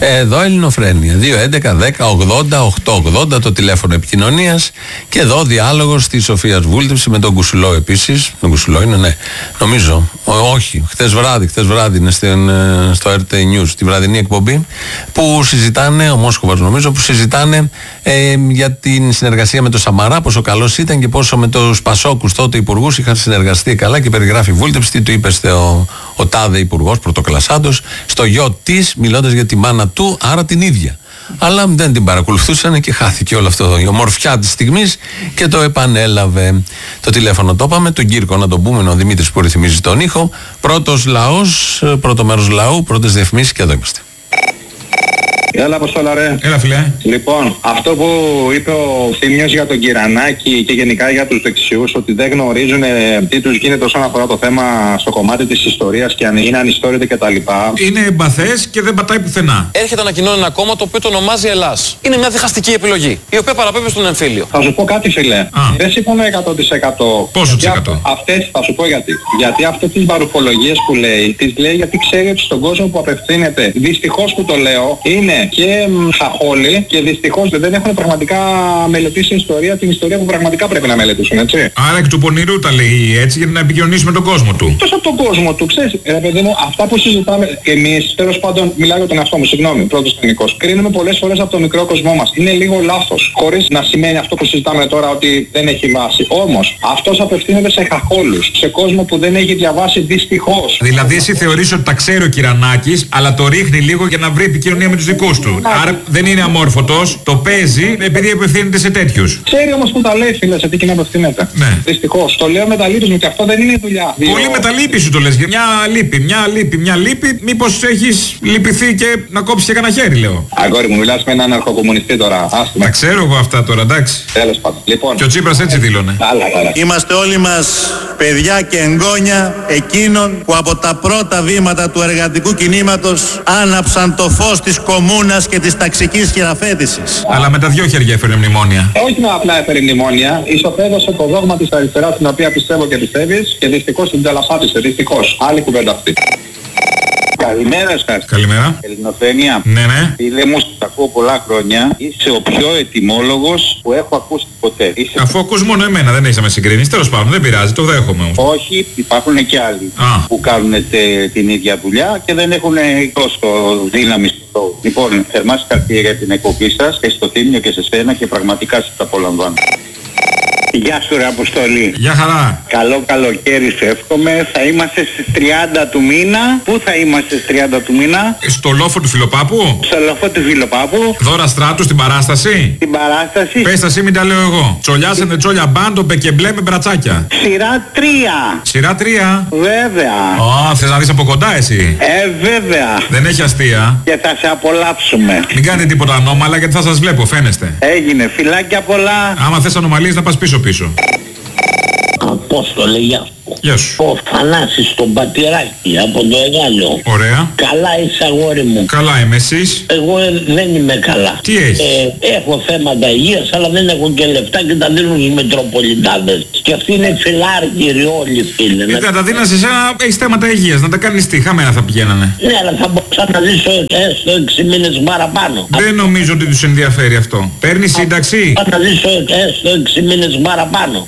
Εδώ Ελληνοφρένεια. 2-11-10-80-8-80 το τηλέφωνο επικοινωνίας. Και εδώ διάλογος της Σοφίας Βούλτεψη με τον Κουσουλό επίσης. Τον Κουσουλό είναι, ναι. Νομίζω. Όχι. Χθες βράδυ είναι στο RT News, τη βραδινή εκπομπή, που συζητάνε, ο Μόσχοβας νομίζω, που συζητάνε για την συνεργασία με τον Σαμαρά, πόσο καλός ήταν και πόσο με τους Πασόκους τότε υπουργούς είχαν συνεργαστεί καλά, και περιγράφει Βούλτεψη τι του είπε ο τάδε υπουργός πρωτοκλασσάντος στο γιο της, μιλώντας για τη μάνα του, άρα την ίδια. Αλλά δεν την παρακολουθούσαν και χάθηκε όλο αυτό η ομορφιά της στιγμής και το επανέλαβε. Το τηλέφωνο το είπαμε, τον Κύρκο να τον πούμε, ο Δημήτρης που ρυθμίζει τον ήχο. Πρώτος λαός, πρώτο μέρος λαού, πρώτες διαφημίσεις και εδώ είμαστε. Έλα, Αποστόλα, ρε. Έλα, φιλέ. Λοιπόν, αυτό που είπε ο Θήμιος για τον Κυρανάκη και γενικά για τους δεξιούς, ότι δεν γνωρίζουν τι τους γίνεται όσον αφορά το θέμα στο κομμάτι της ιστορίας και αν είναι ανιστόρητοι κτλ. Είναι εμπαθές και δεν πατάει πουθενά. Έρχεται ανακοινώνει ένα κόμμα το οποίο το ονομάζει Ελλάς. Είναι μια διχαστική επιλογή, η οποία παραπέμπει στον εμφύλιο. Θα σου πω κάτι, φίλε. Δεν συμφωνώ 100%. Πόσο της εκατό? Αυτές, θα σου πω γιατί. Γιατί αυτές τις βαρουφολογίες που λέει, τις λέει γιατί ξέρει ότι στον κόσμο που απευθύνεται, δυστυχώς που το λέω, είναι και χαχόλοι και δυστυχώς δεν έχουν πραγματικά μελετήσει ιστορία, την ιστορία που πραγματικά πρέπει να μελετήσουν, έτσι. Άρα εκ του πονηρού τα λέει έτσι για να επικοινωνήσει με τον κόσμο του. Εκτός από τον κόσμο του, ξέρεις, ρε παιδί μου, αυτά που συζητάμε εμείς, τέλος πάντων, μιλάω για τον εαυτό μου, συγγνώμη, πρώτος τεχνικός. Κρίνουμε πολλές φορές από τον μικρό κόσμο μας. Είναι λίγο λάθος. Χωρίς να σημαίνει αυτό που συζητάμε τώρα ότι δεν έχει βάση. Όμως, αυτός απευθύνεται σε χαχόλους, σε κόσμο που δεν έχει διαβάσει δυστυχώς. Δηλαδή, εσύ θεωρείς ότι τα ξέρει ο Κυρανάκης, αλλά το ρίχνει λίγο για να βρει επικοινωνία με τους δικούς του. Άρα δεν είναι αμόρφωτος, το παίζει επειδή απευθύνεται σε τέτοιους. Ξέρει όμως που τα λέει, φίλε, σε τι και να απευθύνεται. Ναι. Δυστυχώς. Το λέω με τα λύπη μου και αυτό δεν είναι δουλειά. Πολύ με τα λύπη σου το λες. Μια λύπη. Μήπως έχεις λυπηθεί και να κόψεις και κανένα χέρι, λέω. Αγόρι μου, μιλάς με έναν αρχοκομμουνιστή τώρα. Τα ξέρω εγώ αυτά τώρα, εντάξει. Τέλος πάντων. Λοιπόν. Και ο Τσίπρας έτσι δήλωνε. Καλά. Είμαστε όλοι μας παιδιά και εγγόνια εκείνων που από τα πρώτα βήματα του εργατικού κινήματος άναψαν το φως της κομμούνας και της ταξικής χειραφέτησης. Αλλά με τα δυο χέρια έφερε μνημόνια. Όχι με απλά έφερε μνημόνια, ισοπαίδωσε το δόγμα της αριστεράς, την οποία πιστεύω και πιστεύεις, και δυστυχώς την τελαφάτισε. Δυστυχώς. Άλλη κουβέντα αυτή. Καλημέρα σας. Καλημέρα. Ελληνοφρένεια. Ναι. Φίλε μου, σας ακούω πολλά χρόνια. Είσαι ο πιο ετοιμόλογος που έχω ακούσει ποτέ. Αφού ακούς μόνο εμένα, δεν έχεις να με συγκρίνεις. Τέλος πάντων, δεν πειράζει, το δέχομαι όμως. Όχι, υπάρχουν και άλλοι που κάνουν την ίδια δουλειά και δεν έχουν τόσο δύναμη στο λόγο. Λοιπόν, θερμά συγχαρητήρια για την εκπομπή σας και στο Θήμιο και σε σένα και πραγματικά σας απολαμβάνω. Γεια σου ρε Αποστολή. Γεια χαρά. Καλό καλοκαίρι σου εύχομαι. Θα είμαστε στις 30 του μήνα. Πού θα είμαστε στις 30 του μήνα? Στο λόφο του Φιλοπάπου. Στο λόφο του Φιλοπάπου. Δώρα Στράτου στην παράσταση. Στην παράσταση. Πες τα μην τα λέω εγώ. Τσολιάσετε τσόλια μπάντο πεκεμπλέ με μπρατσάκια. Σειρά 3. Σειρά 3. Βέβαια. Θες να δεις από κοντά εσύ? Βέβαια. Δεν έχει αστεία. Και θα σε απολαύσουμε. Μην κάνετε τίποτα ανώμαλα γιατί θα σας βλέπω, φαίνεστε. Έγινε. Φιλάκια πολλά. Άμα θες ανομαλίες να πας πίσω. Απόστολε, γεια σου. Γεια σου. Ο Θανάσης τον Πατηράκη από το Εγάλιο. Ωραία. Καλά είσαι αγόρι μου. Καλά είμαι, εσείς? Εγώ δεν είμαι καλά. Τι έχεις? Έχω θέματα υγείας αλλά δεν έχω και λεφτά και τα δίνουν στους Μητροπολιτάδες. Και αυτοί είναι φιλάργυροι όλοι, φίλε. Να τα δίνω σε εσένα, έχεις θέματα υγείας, να τα κάνεις τι, χαμένα θα πηγαίνανε. Ναι, αλλά θα μπορούσα να ζήσω έστω 6 μήνες παραπάνω. Δεν νομίζω ότι τους ενδιαφέρει αυτό. Παίρνεις σύνταξη? Θα ζήσω έστω 6 μήνες παραπάνω.